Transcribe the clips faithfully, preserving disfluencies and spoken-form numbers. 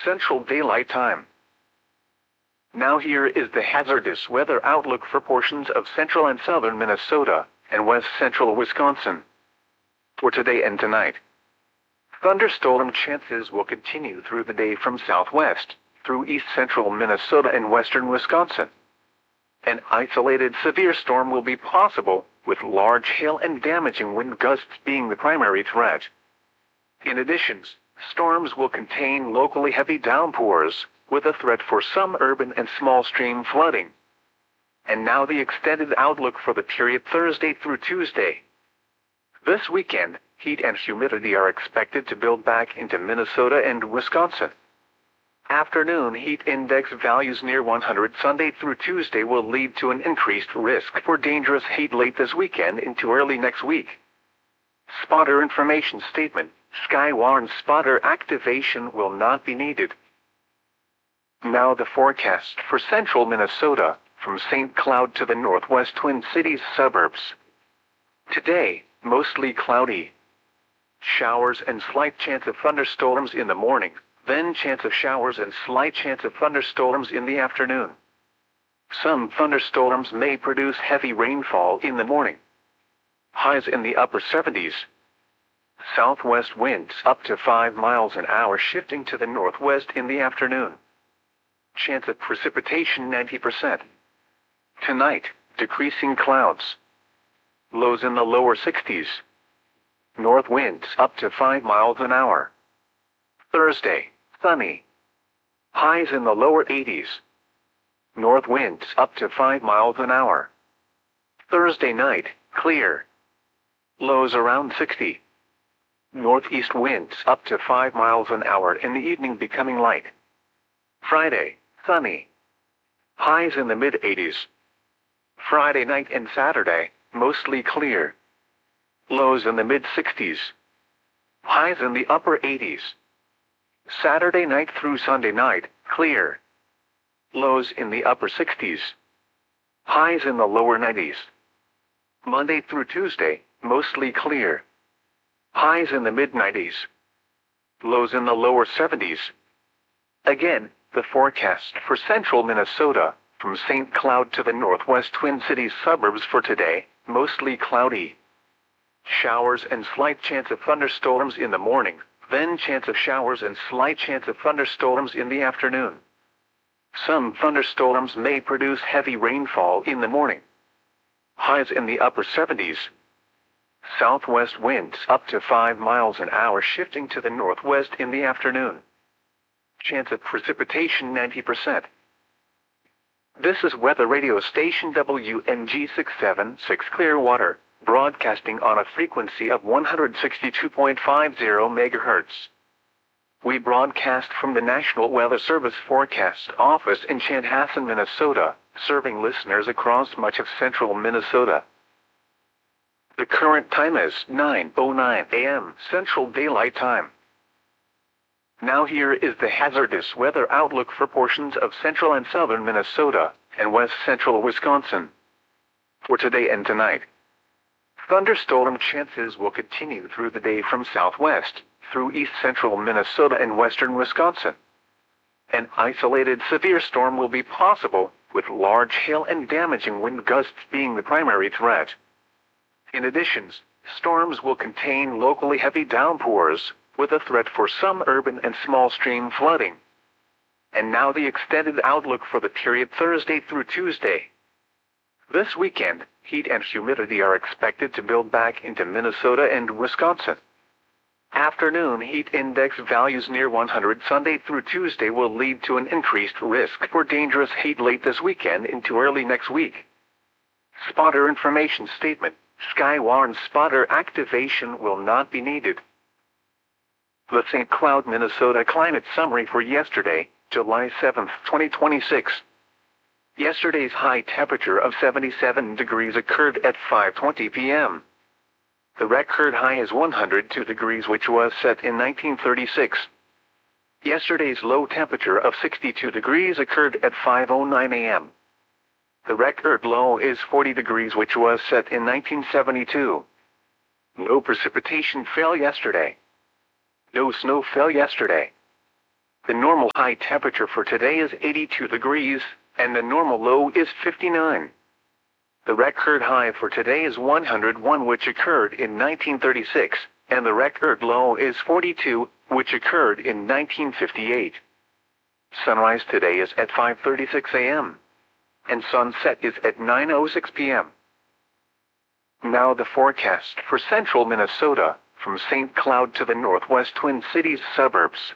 Central Daylight Time. Now here is the hazardous weather outlook for portions of central and southern Minnesota and west central Wisconsin for today and tonight. Thunderstorm chances will continue through the day from southwest through east central Minnesota and western Wisconsin. An isolated severe storm will be possible, with large hail and damaging wind gusts being the primary threat. In addition, storms will contain locally heavy downpours, with a threat for some urban and small stream flooding. And now the extended outlook for the period Thursday through Tuesday. This weekend, heat and humidity are expected to build back into Minnesota and Wisconsin. Afternoon heat index values near one hundred Sunday through Tuesday will lead to an increased risk for dangerous heat late this weekend into early next week. Spotter information statement: Skywarn spotter activation will not be needed. Now the forecast for central Minnesota, from Saint Cloud to the northwest Twin Cities suburbs. Today, mostly cloudy. Showers and slight chance of thunderstorms in the morning, then chance of showers and slight chance of thunderstorms in the afternoon. Some thunderstorms may produce heavy rainfall in the morning. Highs in the upper seventies. Southwest winds up to five miles an hour shifting to the northwest in the afternoon. Chance of precipitation ninety percent. Tonight, decreasing clouds. Lows in the lower sixties. North winds up to five miles an hour. Thursday, sunny. Highs in the lower eighties. North winds up to five miles an hour. Thursday night, clear. Lows around sixty. Northeast winds up to five miles an hour in the evening becoming light. Friday, sunny. Highs in the mid eighties. Friday night and Saturday, mostly clear. Lows in the mid sixties. Highs in the upper eighties. Saturday night through Sunday night, clear. Lows in the upper sixties. Highs in the lower nineties. Monday through Tuesday, mostly clear. Highs in the mid nineties. Lows in the lower seventies. Again, the forecast for central Minnesota, from Saint Cloud to the northwest Twin Cities suburbs for today, mostly cloudy. Showers and slight chance of thunderstorms in the morning, then chance of showers and slight chance of thunderstorms in the afternoon. Some thunderstorms may produce heavy rainfall in the morning. Highs in the upper seventies. Southwest winds up to five miles an hour shifting to the northwest in the afternoon. Chance of precipitation ninety percent. This is weather radio station W N G six seven six Clearwater, broadcasting on a frequency of one hundred sixty-two point five zero megahertz. We broadcast from the National Weather Service Forecast Office in Chanhassen, Minnesota, serving listeners across much of central Minnesota. The current time is nine oh nine a m Central Daylight Time. Now here is the hazardous weather outlook for portions of central and southern Minnesota and west central Wisconsin for today and tonight. Thunderstorm chances will continue through the day from southwest through east central Minnesota and western Wisconsin. An isolated severe storm will be possible, with large hail and damaging wind gusts being the primary threat. In addition, storms will contain locally heavy downpours, with a threat for some urban and small stream flooding. And now the extended outlook for the period Thursday through Tuesday. This weekend, heat and humidity are expected to build back into Minnesota and Wisconsin. Afternoon heat index values near one hundred Sunday through Tuesday will lead to an increased risk for dangerous heat late this weekend into early next week. Spotter information statement: Skywarn spotter activation will not be needed. The Saint Cloud, Minnesota climate summary for yesterday, July seventh, twenty twenty-six. Yesterday's high temperature of seventy-seven degrees occurred at five twenty p m The record high is one hundred two degrees, which was set in nineteen thirty-six. Yesterday's low temperature of sixty-two degrees occurred at five oh nine a m The record low is forty degrees, which was set in nineteen seventy-two. No precipitation fell yesterday. No snow fell yesterday. The normal high temperature for today is eighty-two degrees, and the normal low is fifty-nine. The record high for today is one hundred one, which occurred in nineteen thirty-six, and the record low is forty-two, which occurred in nineteen fifty-eight. Sunrise today is at five thirty-six a m and sunset is at nine oh six p m Now the forecast for central Minnesota, from Saint Cloud to the northwest Twin Cities suburbs.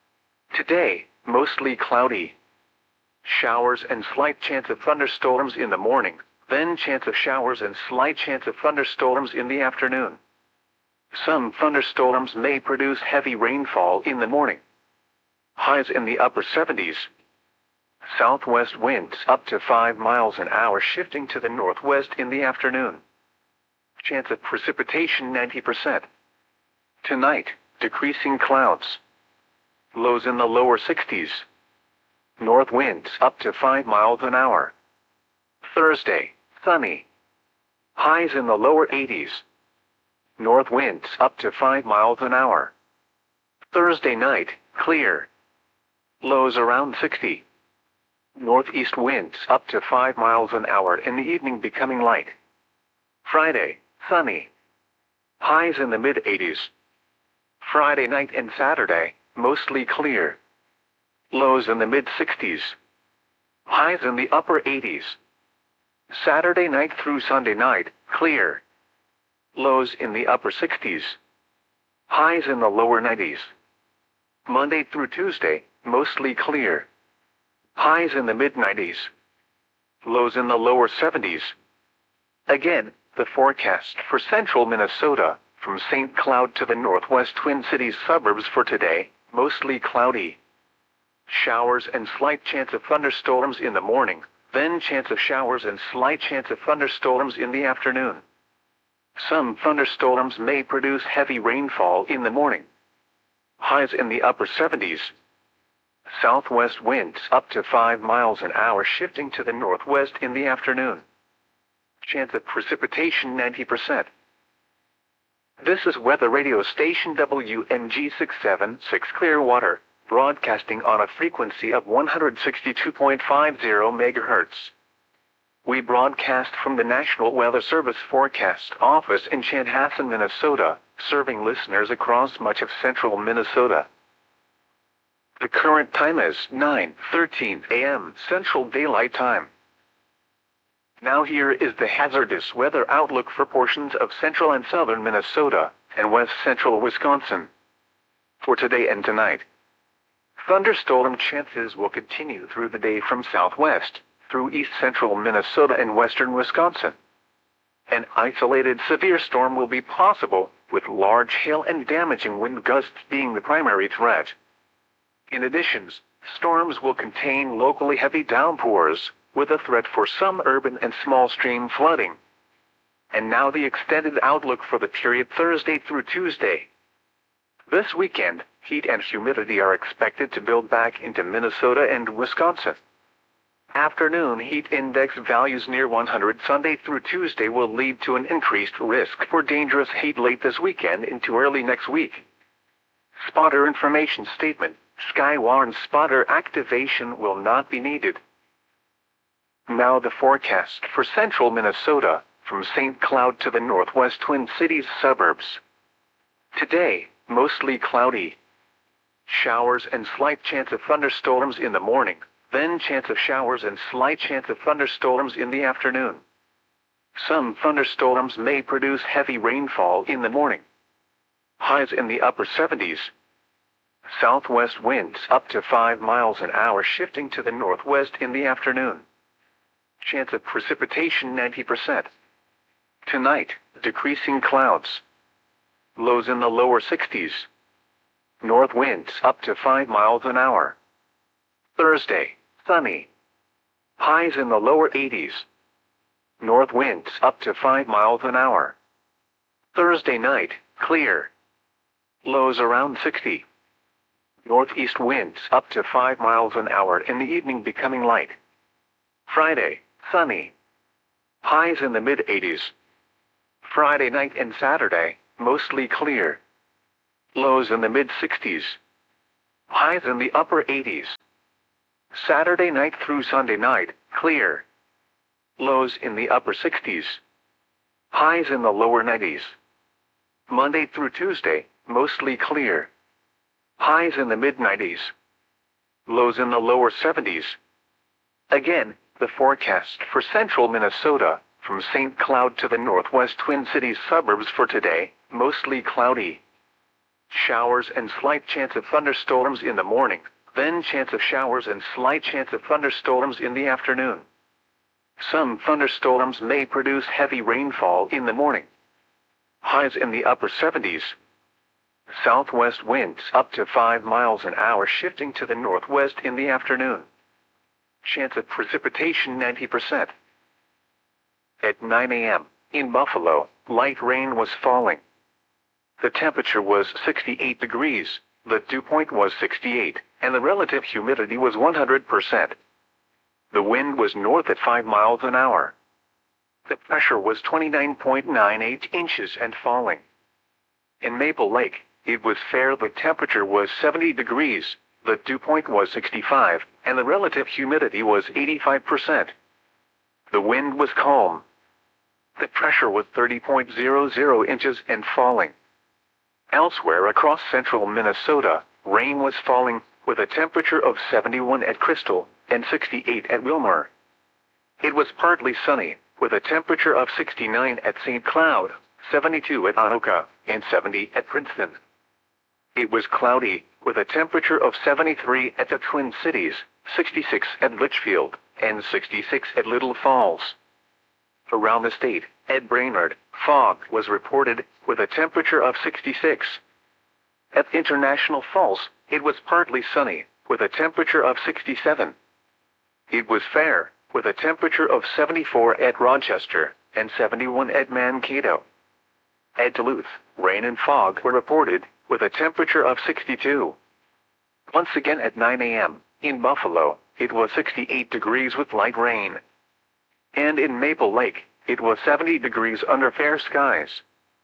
Today, mostly cloudy. Showers and slight chance of thunderstorms in the morning, then chance of showers and slight chance of thunderstorms in the afternoon. Some thunderstorms may produce heavy rainfall in the morning. Highs in the upper seventies. Southwest winds up to five miles an hour, shifting to the northwest in the afternoon. Chance of precipitation ninety percent. Tonight, decreasing clouds. Lows in the lower sixties. North winds up to five miles an hour. Thursday, sunny. Highs in the lower eighties. North winds up to five miles an hour. Thursday night, clear. Lows around sixty. Northeast winds up to five miles an hour, in the evening becoming light. Friday, sunny. Highs in the mid eighties. Friday night and Saturday, mostly clear. Lows in the mid sixties. Highs in the upper eighties. Saturday night through Sunday night, clear. Lows in the upper sixties. Highs in the lower nineties. Monday through Tuesday, mostly clear. Highs in the mid nineties. Lows in the lower seventies. Again, the forecast for central Minnesota, from Saint Cloud to the northwest Twin Cities suburbs for today, mostly cloudy. Showers and slight chance of thunderstorms in the morning, then chance of showers and slight chance of thunderstorms in the afternoon. Some thunderstorms may produce heavy rainfall in the morning. Highs in the upper seventies. Southwest winds up to five miles an hour, shifting to the northwest in the afternoon. Chance of precipitation ninety percent. This is weather radio station W N G six seven six Clearwater, broadcasting on a frequency of one hundred sixty-two point five zero megahertz. We broadcast from the National Weather Service Forecast Office in Chanhassen, Minnesota, serving listeners across much of central Minnesota. The current time is nine thirteen a m Central Daylight Time. Now here is the hazardous weather outlook for portions of central and southern Minnesota and west central Wisconsin. For today and tonight, thunderstorm chances will continue through the day from southwest through east central Minnesota and western Wisconsin. An isolated severe storm will be possible, with large hail and damaging wind gusts being the primary threat. In addition, storms will contain locally heavy downpours, with a threat for some urban and small stream flooding. And now the extended outlook for the period Thursday through Tuesday. This weekend, heat and humidity are expected to build back into Minnesota and Wisconsin. Afternoon heat index values near one hundred Sunday through Tuesday will lead to an increased risk for dangerous heat late this weekend into early next week. Spotter information statement: Skywarn spotter activation will not be needed. Now the forecast for central Minnesota, from Saint Cloud to the northwest Twin Cities suburbs. Today, mostly cloudy. Showers and slight chance of thunderstorms in the morning, then chance of showers and slight chance of thunderstorms in the afternoon. Some thunderstorms may produce heavy rainfall in the morning. Highs in the upper seventies. Southwest winds up to five miles an hour, shifting to the northwest in the afternoon. Chance of precipitation ninety percent. Tonight, decreasing clouds. Lows in the lower sixties. North winds up to five miles an hour. Thursday, sunny. Highs in the lower eighties. North winds up to five miles an hour. Thursday night, clear. Lows around sixty. Northeast winds up to five miles an hour, in the evening becoming light. Friday, sunny. Highs in the mid eighties. Friday night and Saturday, mostly clear. Lows in the mid sixties. Highs in the upper eighties. Saturday night through Sunday night, clear. Lows in the upper sixties. Highs in the lower nineties. Monday through Tuesday, mostly clear. Highs in the mid nineties. Lows in the lower seventies. Again, the forecast for central Minnesota, from Saint Cloud to the northwest Twin Cities suburbs for today, mostly cloudy. Showers and slight chance of thunderstorms in the morning, then chance of showers and slight chance of thunderstorms in the afternoon. Some thunderstorms may produce heavy rainfall in the morning. Highs in the upper seventies. Southwest winds up to five miles an hour shifting to the northwest in the afternoon. Chance of precipitation ninety percent. At nine a m, in Buffalo, light rain was falling. The temperature was sixty-eight degrees, the dew point was sixty-eight, and the relative humidity was one hundred percent. The wind was north at five miles an hour. The pressure was twenty-nine point nine eight inches and falling. In Maple Lake, it was fair. The temperature was seventy degrees, the dew point was sixty-five, and the relative humidity was eighty-five percent. The wind was calm. The pressure was thirty point zero zero inches and falling. Elsewhere across central Minnesota, rain was falling, with a temperature of seventy-one at Crystal and sixty-eight at Wilmer. It was partly sunny, with a temperature of sixty-nine at Saint Cloud, seventy-two at Anoka, and seventy at Princeton. It was cloudy, with a temperature of seventy-three at the Twin Cities, sixty-six at Litchfield, and sixty-six at Little Falls. Around the state, at Brainerd, fog was reported, with a temperature of sixty-six. At International Falls, it was partly sunny, with a temperature of sixty-seven. It was fair, with a temperature of seventy-four at Rochester, and seventy-one at Mankato. At Duluth, rain and fog were reported, with a temperature of sixty-two. Once again at nine a m, in Buffalo, it was sixty-eight degrees with light rain. And in Maple Lake, it was seventy degrees under fair skies.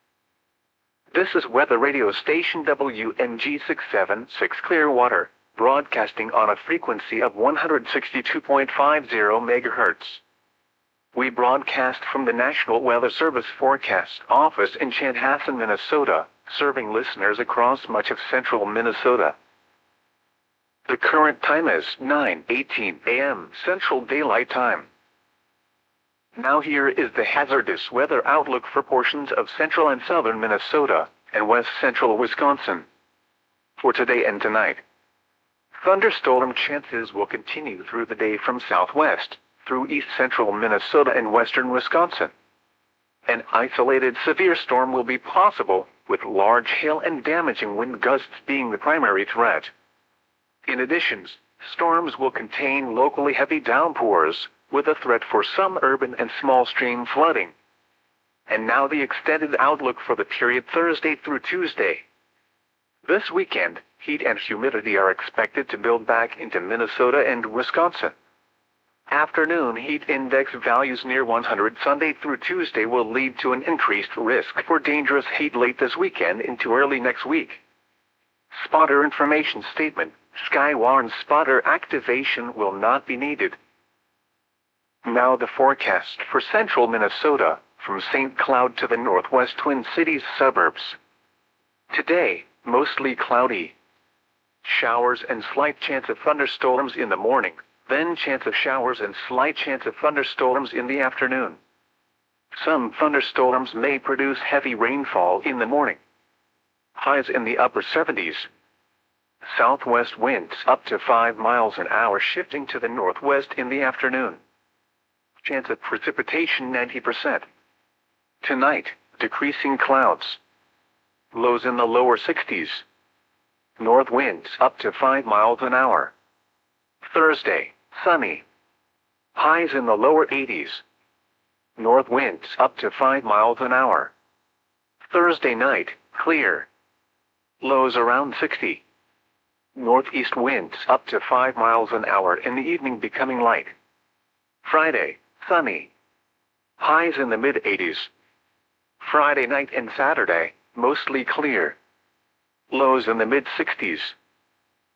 This is weather radio station W N G six seven six Clearwater, broadcasting on a frequency of one hundred sixty-two point five zero megahertz. We broadcast from the National Weather Service Forecast Office in Chanhassen, Minnesota, serving listeners across much of central Minnesota. The current time is nine eighteen a m Central Daylight Time. Now here is the hazardous weather outlook for portions of central and southern Minnesota and west central Wisconsin. For today and tonight, thunderstorm chances will continue through the day from southwest through east central Minnesota and western Wisconsin. An isolated severe storm will be possible, with large hail and damaging wind gusts being the primary threat. In addition, storms will contain locally heavy downpours, with a threat for some urban and small stream flooding. And now the extended outlook for the period Thursday through Tuesday. This weekend, heat and humidity are expected to build back into Minnesota and Wisconsin. Afternoon heat index values near one hundred Sunday through Tuesday will lead to an increased risk for dangerous heat late this weekend into early next week. Spotter information statement: Skywarn spotter activation will not be needed. Now the forecast for central Minnesota, from Saint Cloud to the northwest Twin Cities suburbs. Today, mostly cloudy. Showers and slight chance of thunderstorms in the morning, then chance of showers and slight chance of thunderstorms in the afternoon. Some thunderstorms may produce heavy rainfall in the morning. Highs in the upper seventies. Southwest winds up to five miles an hour shifting to the northwest in the afternoon. Chance of precipitation ninety percent. Tonight, decreasing clouds. Lows in the lower sixties. North winds up to five miles an hour. Thursday, sunny. Highs in the lower eighties. North winds up to five miles an hour. Thursday night, clear. Lows around sixty. Northeast winds up to five miles an hour in the evening becoming light. Friday, sunny. Highs in the mid eighties. Friday night and Saturday, mostly clear. Lows in the mid sixties.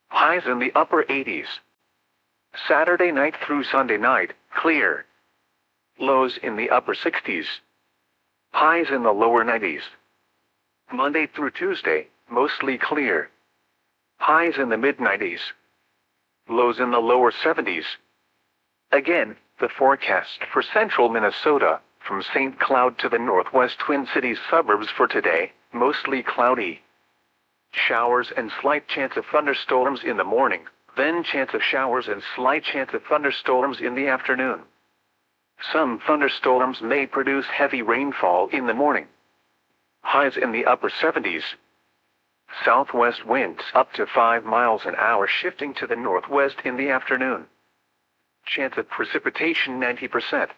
Highs in the upper eighties. Saturday night through Sunday night, clear. Lows in the upper sixties. Highs in the lower nineties. Monday through Tuesday, mostly clear. Highs in the mid nineties. Lows in the lower seventies. Again, the forecast for central Minnesota, from Saint Cloud to the northwest Twin Cities suburbs for today, mostly cloudy. Showers and slight chance of thunderstorms in the morning, then chance of showers and slight chance of thunderstorms in the afternoon. Some thunderstorms may produce heavy rainfall in the morning. Highs in the upper seventies. Southwest winds up to five miles an hour shifting to the northwest in the afternoon. Chance of precipitation ninety percent.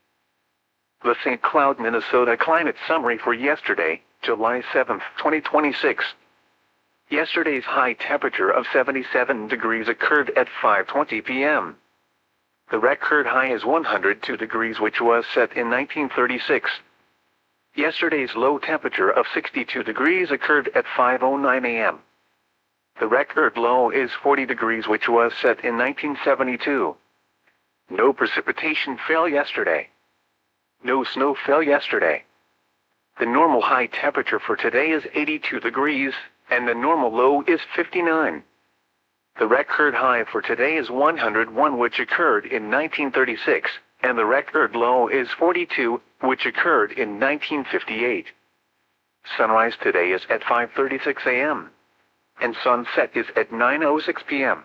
The Saint Cloud, Minnesota climate summary for yesterday, July seventh, twenty twenty-six. Yesterday's high temperature of seventy-seven degrees occurred at five twenty p m The record high is one hundred two degrees, which was set in nineteen thirty-six. Yesterday's low temperature of sixty-two degrees occurred at five oh nine a m The record low is forty degrees, which was set in nineteen seventy-two. No precipitation fell yesterday. No snow fell yesterday. The normal high temperature for today is eighty-two degrees, and the normal low is fifty-nine. The record high for today is one hundred one, which occurred in nineteen thirty-six, and the record low is forty-two, which occurred in nineteen fifty-eight. Sunrise today is at five thirty-six a m, and sunset is at nine oh six p m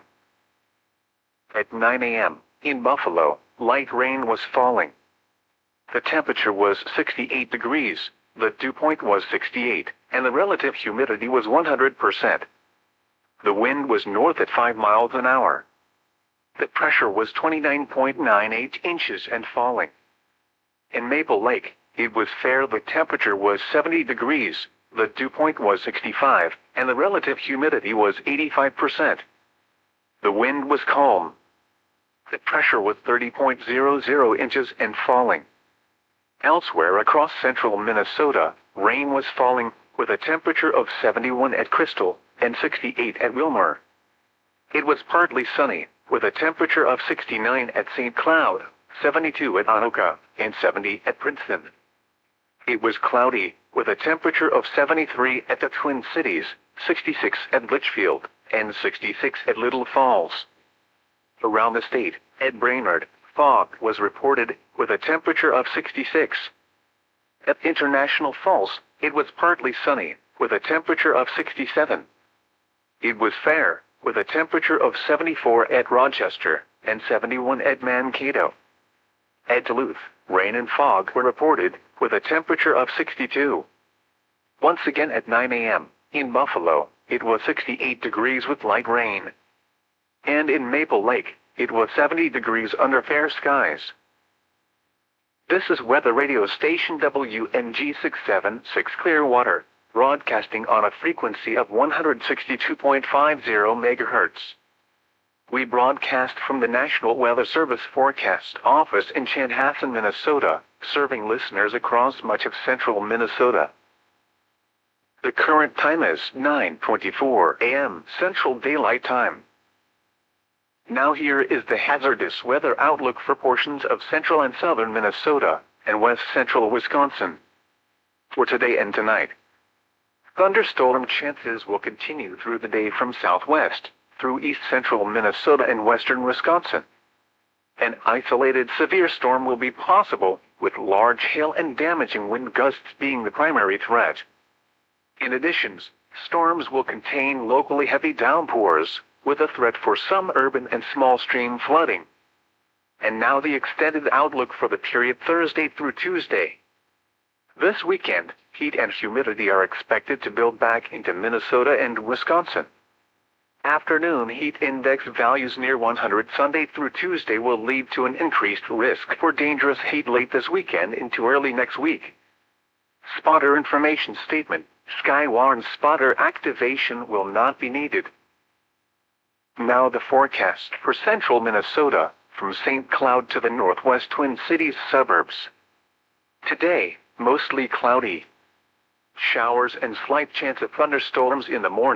At nine a m, in Buffalo, light rain was falling. The temperature was sixty-eight degrees, the dew point was sixty-eight, and the relative humidity was one hundred percent. The wind was north at five miles an hour. The pressure was twenty-nine point nine eight inches and falling. In Maple Lake, it was fair. The temperature was seventy degrees, the dew point was sixty-five, and the relative humidity was eighty-five percent. The wind was calm. The pressure was thirty point zero zero inches and falling. Elsewhere across central Minnesota, rain was falling, with a temperature of seventy-one at Crystal and sixty-eight at Wilmer. It was partly sunny, with a temperature of sixty-nine at Saint Cloud, seventy-two at Anoka, and seventy at Princeton. It was cloudy, with a temperature of seventy-three at the Twin Cities, sixty-six at Litchfield, and sixty-six at Little Falls. Around the state, at Brainerd, fog was reported, with a temperature of sixty-six. At International Falls, it was partly sunny, with a temperature of sixty-seven. It was fair, with a temperature of seventy-four at Rochester, and seventy-one at Mankato. At Duluth, rain and fog were reported, with a temperature of sixty-two. Once again at nine a m, in Buffalo, it was sixty-eight degrees with light rain. And in Maple Lake, it was seventy degrees under fair skies. This is weather radio station W N G six seventy-six Clearwater, broadcasting on a frequency of one hundred sixty-two point five zero megahertz. We broadcast from the National Weather Service Forecast Office in Chanhassen, Minnesota, serving listeners across much of central Minnesota. The current time is nine twenty-four a m Central Daylight Time. Now here is the hazardous weather outlook for portions of central and southern Minnesota, and west central Wisconsin. For today and tonight, thunderstorm chances will continue through the day from southwest, through east central Minnesota and western Wisconsin. An isolated severe storm will be possible, with large hail and damaging wind gusts being the primary threat. In addition, storms will contain locally heavy downpours, with a threat for some urban and small stream flooding. And now the extended outlook for the period Thursday through Tuesday. This weekend, heat and humidity are expected to build back into Minnesota and Wisconsin. Afternoon heat index values near one hundred Sunday through Tuesday will lead to an increased risk for dangerous heat late this weekend into early next week. Spotter information statement: Skywarn spotter activation will not be needed. Now the forecast for central Minnesota, from Saint Cloud to the northwest Twin Cities suburbs. Today, mostly cloudy. Showers and slight chance of thunderstorms in the morning,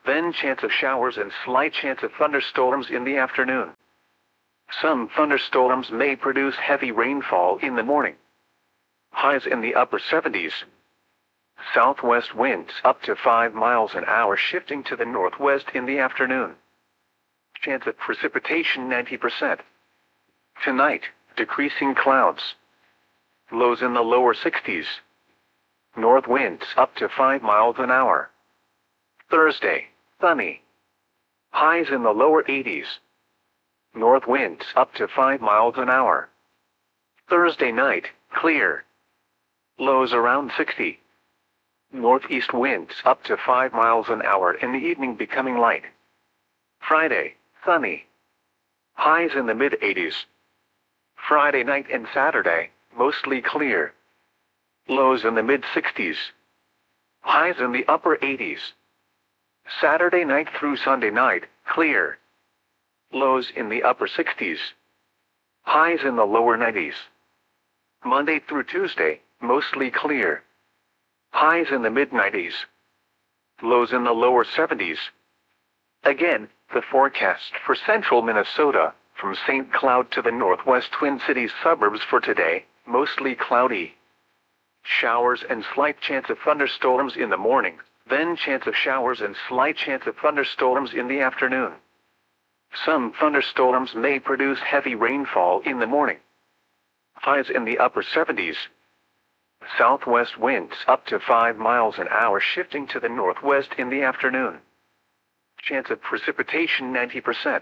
then chance of showers and slight chance of thunderstorms in the afternoon. Some thunderstorms may produce heavy rainfall in the morning. Highs in the upper seventies. Southwest winds up to five miles an hour shifting to the northwest in the afternoon. Chance of precipitation ninety percent. Tonight, decreasing clouds. Lows in the lower sixties. North winds up to five miles an hour. Thursday, sunny. Highs in the lower eighties. North winds up to five miles an hour. Thursday night, clear. Lows around sixty. Northeast winds up to five miles an hour in the evening becoming light. Friday, sunny. Highs in the mid eighties. Friday night and Saturday, mostly clear. Lows in the mid sixties. Highs in the upper eighties. Saturday night through Sunday night, clear. Lows in the upper sixties. Highs in the lower nineties. Monday through Tuesday, mostly clear. Highs in the mid nineties. Lows in the lower seventies. Again, the forecast for central Minnesota, from Saint Cloud to the northwest Twin Cities suburbs for today, mostly cloudy. Showers and slight chance of thunderstorms in the morning, then chance of showers and slight chance of thunderstorms in the afternoon. Some thunderstorms may produce heavy rainfall in the morning. Highs in the upper seventies. Southwest winds up to five miles an hour shifting to the northwest in the afternoon. Chance of precipitation ninety percent.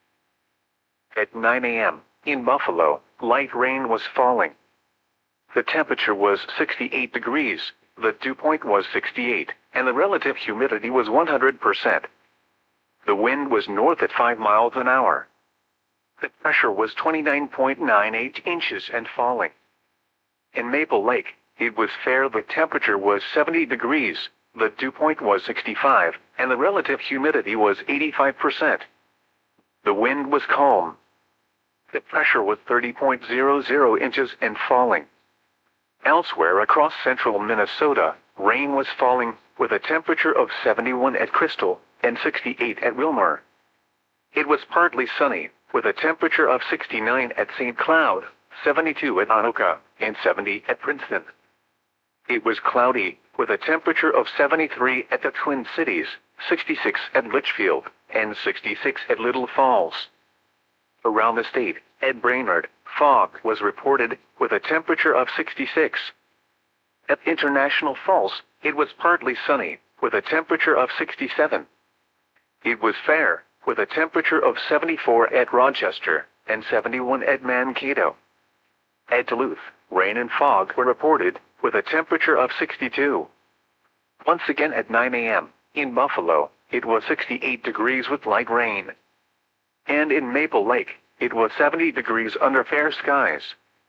At nine a m, in Buffalo, light rain was falling. The temperature was sixty-eight degrees, the dew point was sixty-eight, and the relative humidity was one hundred percent. The wind was north at five miles an hour. The pressure was twenty-nine point nine eight inches and falling. In Maple Lake, it was fair. The temperature was seventy degrees, the dew point was sixty-five, and the relative humidity was eighty-five percent. The wind was calm. The pressure was thirty point zero zero inches and falling. Elsewhere across central Minnesota, rain was falling, with a temperature of seventy-one at Crystal and sixty-eight at Wilmer. It was partly sunny, with a temperature of sixty-nine at Saint Cloud, seventy-two at Anoka, and seventy at Princeton. It was cloudy, with a temperature of seventy-three at the Twin Cities, sixty-six at Litchfield, and sixty-six at Little Falls. Around the state, at Brainerd, fog was reported, with a temperature of sixty-six. At International Falls, it was partly sunny, with a temperature of sixty-seven. It was fair, with a temperature of seventy-four at Rochester, and seventy-one at Mankato. At Duluth, rain and fog were reported, with a temperature of sixty-two. Once again at nine a m, in Buffalo, it was sixty-eight degrees with light rain. And in Maple Lake, it was seventy degrees under fair skies.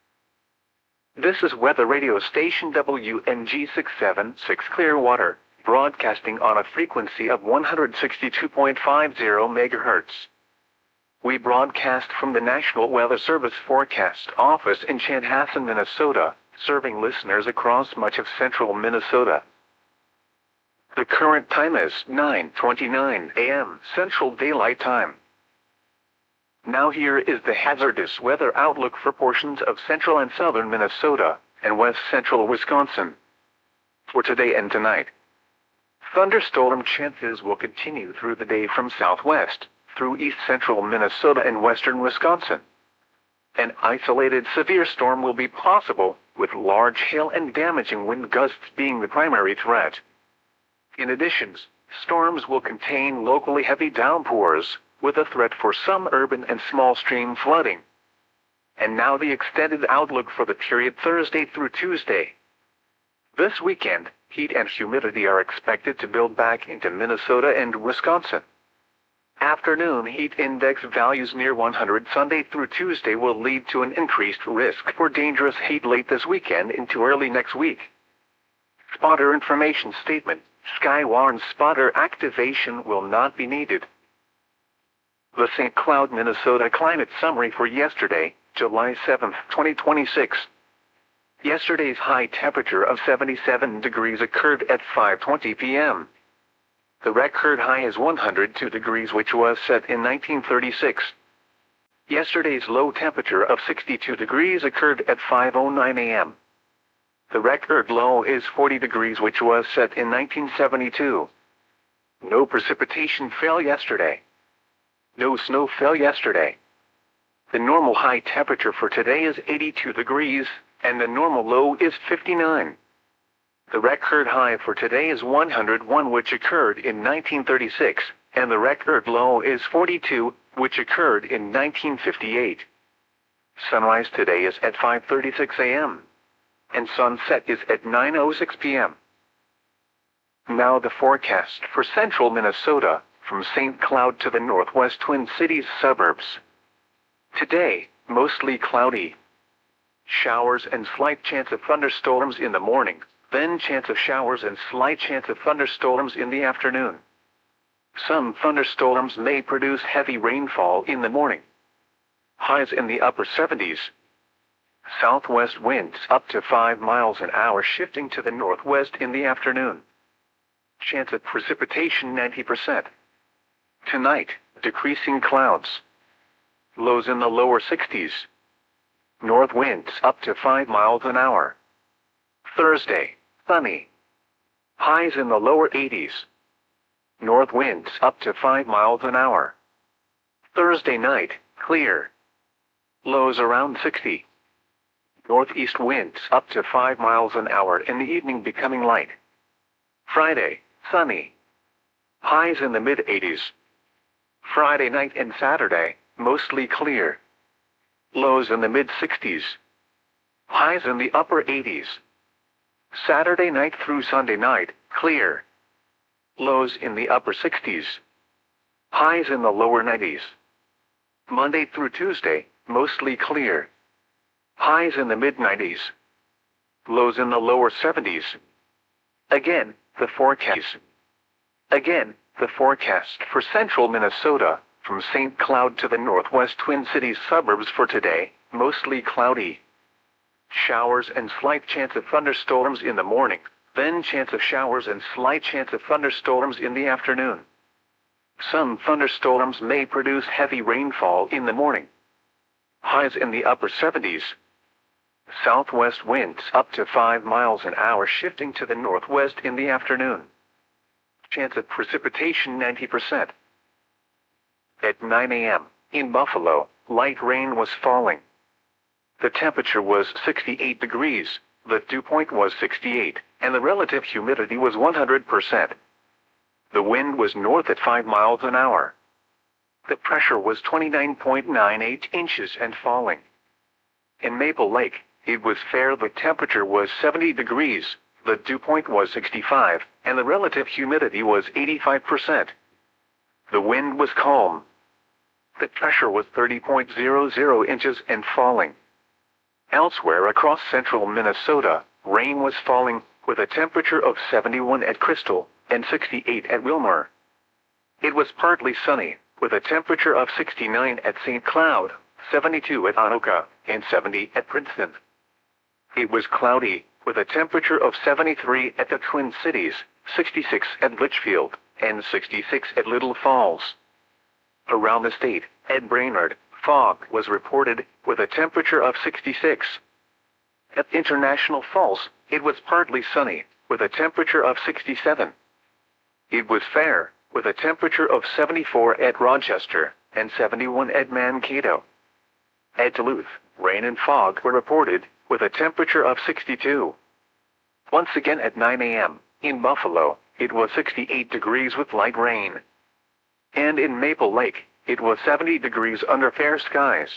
This is weather radio station W N G six seven six Clearwater, broadcasting on a frequency of one hundred sixty-two point five zero megahertz. We broadcast from the National Weather Service Forecast Office in Chanhassen, Minnesota, serving listeners across much of central Minnesota. The current time is nine twenty-nine a m Central Daylight Time. Now here is the hazardous weather outlook for portions of central and southern Minnesota and west central Wisconsin for today and tonight. Thunderstorm chances will continue through the day from southwest through east central Minnesota and western Wisconsin. An isolated severe storm will be possible, with large hail and damaging wind gusts being the primary threat. In addition, storms will contain locally heavy downpours, with a threat for some urban and small stream flooding. And now the extended outlook for the period Thursday through Tuesday. This weekend, heat and humidity are expected to build back into Minnesota and Wisconsin. Afternoon heat index values near one hundred Sunday through Tuesday will lead to an increased risk for dangerous heat late this weekend into early next week. Spotter information statement: Skywarn spotter activation will not be needed. The Saint Cloud, Minnesota climate summary for yesterday, July seventh, twenty twenty-six. Yesterday's high temperature of seventy-seven degrees occurred at five twenty p m The record high is one hundred two degrees, which was set in nineteen thirty-six. Yesterday's low temperature of sixty-two degrees occurred at five oh nine a m The record low is forty degrees, which was set in nineteen seventy-two. No precipitation fell yesterday. No snow fell yesterday. The normal high temperature for today is eighty-two degrees, and the normal low is fifty-nine. The record high for today is one hundred one, which occurred in nineteen thirty-six, and the record low is forty-two, which occurred in nineteen fifty-eight. Sunrise today is at five thirty-six a m, and sunset is at nine oh six p m Now the forecast for central Minnesota, from Saint Cloud to the northwest Twin Cities suburbs. Today, mostly cloudy. Showers and slight chance of thunderstorms in the morning, then chance of showers and slight chance of thunderstorms in the afternoon. Some thunderstorms may produce heavy rainfall in the morning. Highs in the upper seventies. Southwest winds up to five miles an hour, shifting to the northwest in the afternoon. Chance of precipitation ninety percent. Tonight, decreasing clouds. Lows in the lower sixties. North winds up to five miles an hour. Thursday, sunny. Highs in the lower eighties. North winds up to five miles an hour. Thursday night, clear. Lows around sixty. Northeast winds up to five miles an hour, in the evening becoming light. Friday, sunny. Highs in the mid eighties. Friday night and Saturday, mostly clear. Lows in the mid sixties. Highs in the upper eighties. Saturday night through Sunday night, clear. Lows in the upper sixties. Highs in the lower nineties. Monday through Tuesday, mostly clear. Highs in the mid nineties. Lows in the lower seventies. Again, the forecast. Again, the forecast for central Minnesota, from Saint Cloud to the northwest Twin Cities suburbs for today, mostly cloudy. Showers and slight chance of thunderstorms in the morning, then chance of showers and slight chance of thunderstorms in the afternoon. Some thunderstorms may produce heavy rainfall in the morning. Highs in the upper seventies. Southwest winds up to five miles an hour, shifting to the northwest in the afternoon. Chance of precipitation ninety percent. At nine a m, in Buffalo, light rain was falling. The temperature was sixty-eight degrees, the dew point was sixty-eight, and the relative humidity was one hundred percent. The wind was north at five miles an hour. The pressure was twenty-nine point nine eight inches and falling. In Maple Lake, it was fair. The temperature was seventy degrees, the dew point was sixty-five, and the relative humidity was eighty-five percent. The wind was calm. The pressure was thirty point zero zero inches and falling. Elsewhere across central Minnesota, rain was falling, with a temperature of seventy-one at Crystal and sixty-eight at Wilmer. It was partly sunny, with a temperature of sixty-nine at Saint Cloud, seventy-two at Anoka, and seventy at Princeton. It was cloudy, with a temperature of seventy-three at the Twin Cities, sixty-six at Litchfield, and sixty-six at Little Falls. Around the state, at Brainerd, fog was reported, with a temperature of sixty-six. At International Falls, it was partly sunny, with a temperature of sixty-seven. It was fair, with a temperature of seventy-four at Rochester, and seventy-one at Mankato. At Duluth, rain and fog were reported, with a temperature of sixty-two. Once again at nine a m, in Buffalo, it was sixty-eight degrees with light rain. And in Maple Lake, it was seventy degrees under fair skies.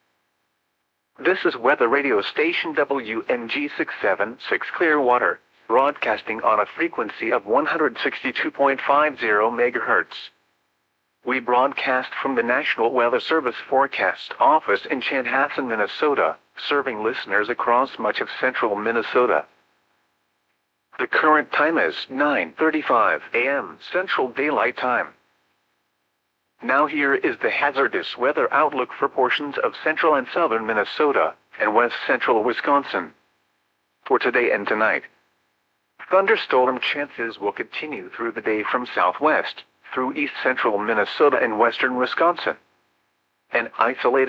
This is weather radio station W N G six seven six Clearwater, broadcasting on a frequency of one hundred sixty-two point five zero megahertz. We broadcast from the National Weather Service Forecast Office in Chanhassen, Minnesota, serving listeners across much of central Minnesota. The current time is nine thirty-five a m Central Daylight Time. Now here is the hazardous weather outlook for portions of central and southern Minnesota and west central Wisconsin for today and tonight. Thunderstorm chances will continue through the day from southwest through east central Minnesota and western Wisconsin. An isolated